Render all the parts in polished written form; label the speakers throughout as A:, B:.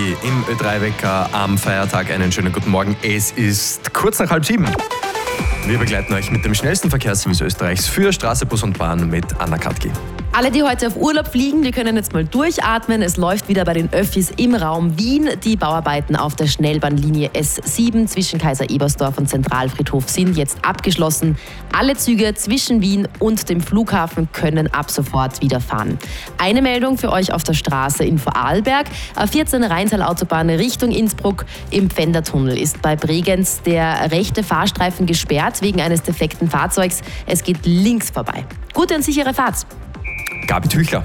A: Kati im Ö3-Wecker am Feiertag. Einen schönen guten Morgen. Es ist kurz nach 6:30. Wir begleiten euch mit dem schnellsten Verkehrsservice Österreichs für Straße, Bus und Bahn mit Anna Katki.
B: Alle, die heute auf Urlaub fliegen, die können jetzt mal durchatmen. Es läuft wieder bei den Öffis im Raum Wien. Die Bauarbeiten auf der Schnellbahnlinie S7 zwischen Kaiser-Ebersdorf und Zentralfriedhof sind jetzt abgeschlossen. Alle Züge zwischen Wien und dem Flughafen können ab sofort wieder fahren. Eine Meldung für euch auf der Straße in Vorarlberg. A14 Rheintal-Autobahn Richtung Innsbruck. Im Pfändertunnel ist bei Bregenz der rechte Fahrstreifen gesperrt wegen eines defekten Fahrzeugs. Es geht links vorbei. Gute und sichere Fahrt.
A: Gabi Tüchler.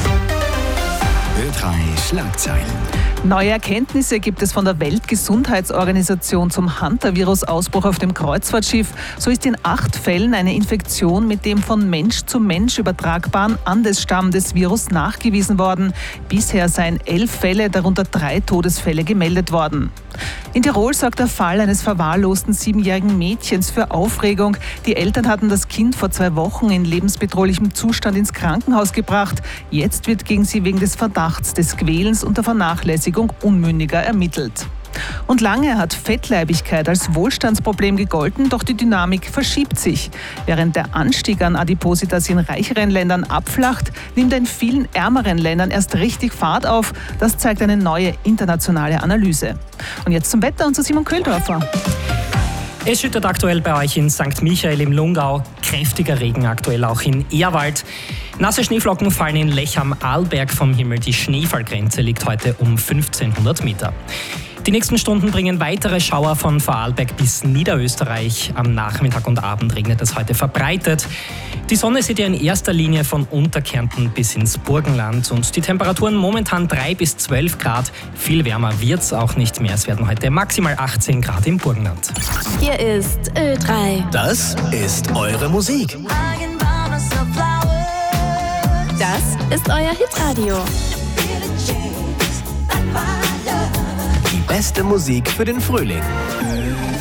C: Ö3 Schlagzeilen.
D: Neue Erkenntnisse gibt es von der Weltgesundheitsorganisation zum Hantavirus-Ausbruch auf dem Kreuzfahrtschiff. So ist in 8 Fällen eine Infektion mit dem von Mensch zu Mensch übertragbaren Andesstamm des Virus nachgewiesen worden. Bisher seien 11 Fälle, darunter 3 Todesfälle gemeldet worden. In Tirol sorgt der Fall eines verwahrlosten 7-jährigen Mädchens für Aufregung. Die Eltern hatten das Kind vor 2 Wochen in lebensbedrohlichem Zustand ins Krankenhaus gebracht. Jetzt wird gegen sie wegen des Verdachts des Quälens und der Vernachlässigung Unmündiger ermittelt. Und lange hat Fettleibigkeit als Wohlstandsproblem gegolten, doch die Dynamik verschiebt sich. Während der Anstieg an Adipositas in reicheren Ländern abflacht, nimmt er in vielen ärmeren Ländern erst richtig Fahrt auf. Das zeigt eine neue internationale Analyse. Und jetzt zum Wetter und zu Simon Köhldorfer.
E: Es schüttet aktuell bei euch in St. Michael im Lungau. Kräftiger Regen aktuell auch in Ehrwald. Nasse Schneeflocken fallen in Lech am Arlberg vom Himmel. Die Schneefallgrenze liegt heute um 1500 Meter. Die nächsten Stunden bringen weitere Schauer von Vorarlberg bis Niederösterreich. Am Nachmittag und Abend regnet es heute verbreitet. Die Sonne seht ihr in erster Linie von Unterkärnten bis ins Burgenland. Und die Temperaturen momentan 3 bis 12 Grad. Viel wärmer wird's auch nicht mehr. Es werden heute maximal 18 Grad im Burgenland.
B: Hier ist Ö3.
C: Das ist eure Musik.
B: Das ist euer Hitradio.
C: Die beste Musik für den Frühling.